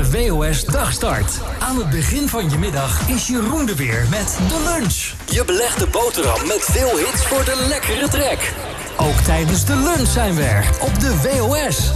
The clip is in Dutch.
de WOS Dagstart. Aan het begin van je middag is Jeroen er weer met de lunch. Je belegde boterham met veel hits voor de lekkere trek. Ook tijdens de lunch zijn we er op de WOS.